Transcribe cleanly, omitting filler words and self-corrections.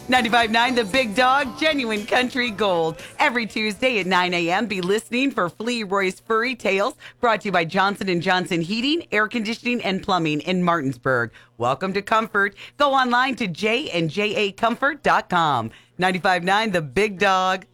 95.9 The Big Dog, genuine country gold. Every Tuesday at 9 a.m. Be listening for Flea Roy's Furry Tales, brought to you by Johnson & Johnson Heating, Air Conditioning, and Plumbing in Martinsburg. Welcome to Comfort. Go online to jandjacomfort.com. 95.9 The Big Dog.